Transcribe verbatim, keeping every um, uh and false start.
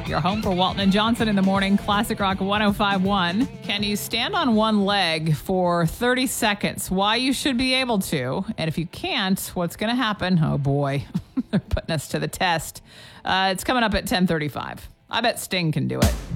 Your home for Walton and Johnson in the morning. Classic Rock one oh five point one. Can you stand on one leg for thirty seconds? Why you should be able to. And if you can't, what's going to happen? Oh, boy. They're putting us to the test. Uh, it's coming up at ten thirty-five. I bet Sting can do it.